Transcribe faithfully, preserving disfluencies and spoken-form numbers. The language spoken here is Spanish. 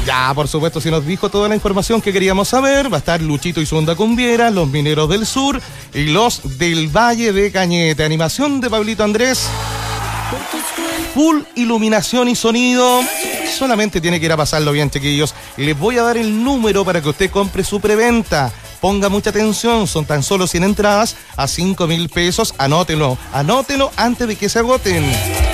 Ya, por supuesto, si nos dijo toda la información que queríamos saber, va a estar Luchito y su onda cumbiera, los Mineros del Sur y los del Valle de Cañete. Animación de Pablito Andrés. Full iluminación y sonido. Solamente tiene que ir a pasarlo bien, chiquillos. Les voy a dar el número para que usted compre su preventa. Ponga mucha atención, son tan solo cien entradas a cinco mil pesos. Anótelo, anótelo antes de que se agoten.